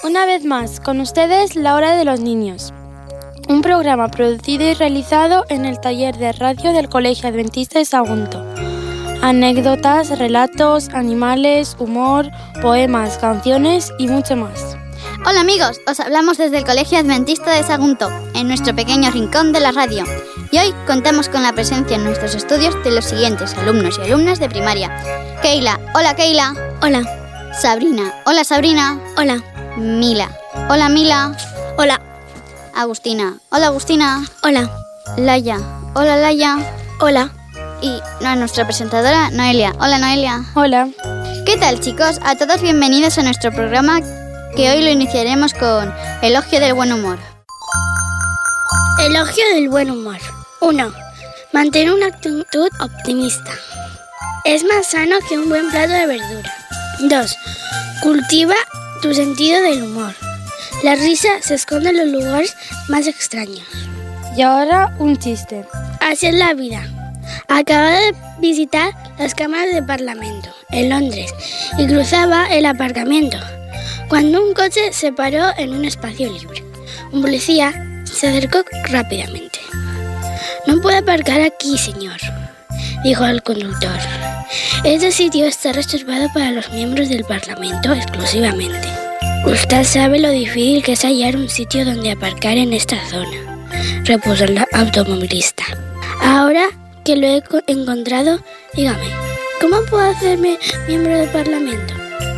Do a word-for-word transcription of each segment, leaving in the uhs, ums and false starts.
Una vez más, con ustedes, La Hora de los Niños. Un programa producido y realizado en el taller de radio del Colegio Adventista de Sagunto. Anécdotas, relatos, animales, humor, poemas, canciones y mucho más. Hola amigos, os hablamos desde el Colegio Adventista de Sagunto, en nuestro pequeño rincón de la radio. Y hoy contamos con la presencia en nuestros estudios de los siguientes alumnos y alumnas de primaria. Keila, hola Keila. Hola. Sabrina, hola Sabrina. Hola. Mila, hola Mila. Hola. Agustina, hola Agustina. Hola. Laia, hola Laia. Hola. Y a nuestra presentadora, Noelia. Hola Noelia. Hola. ¿Qué tal chicos? A todos bienvenidos a nuestro programa que hoy lo iniciaremos con Elogio del Buen Humor. Elogio del buen humor. uno. Mantén una actitud optimista. Es más sano que un buen plato de verdura. dos. Cultiva tu sentido del humor. La risa se esconde en los lugares más extraños. Y ahora un chiste. Así es la vida. Acaba de visitar las cámaras del Parlamento en Londres y cruzaba el aparcamiento cuando un coche se paró en un espacio libre. Un policía se acercó rápidamente. «No puede aparcar aquí, señor», dijo al conductor. «Este sitio está reservado para los miembros del Parlamento exclusivamente. Usted sabe lo difícil que es hallar un sitio donde aparcar en esta zona», repuso el automovilista. «Ahora que lo he encontrado, dígame, ¿cómo puedo hacerme miembro del Parlamento?»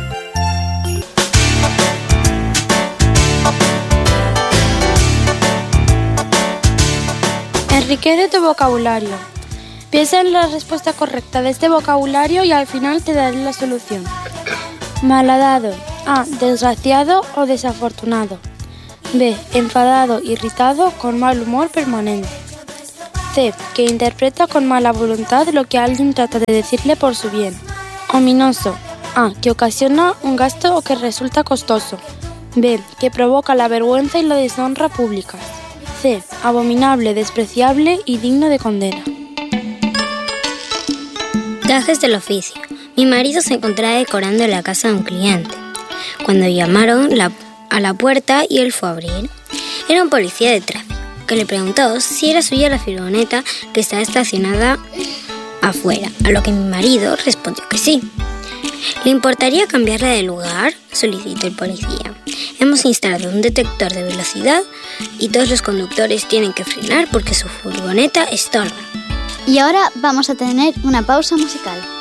Enriquece tu vocabulario. Piensa en la respuesta correcta de este vocabulario y al final te daré la solución. Malhadado. A. Desgraciado o desafortunado. B. Enfadado, irritado, con mal humor permanente. C. Que interpreta con mala voluntad lo que alguien trata de decirle por su bien. Ominoso. A. Que ocasiona un gasto o que resulta costoso. B. Que provoca la vergüenza y la deshonra públicas. C. Abominable, despreciable y digno de condena. Gajes del oficio. Mi marido se encontraba decorando la casa de un cliente cuando llamaron la, a la puerta y él fue a abrir. Era un policía de tráfico que le preguntó si era suya la furgoneta que estaba estacionada afuera, a lo que mi marido respondió que sí. ¿Le importaría cambiarla de lugar?, solicitó el policía. Hemos instalado un detector de velocidad y todos los conductores tienen que frenar porque su furgoneta estorba. Y ahora vamos a tener una pausa musical.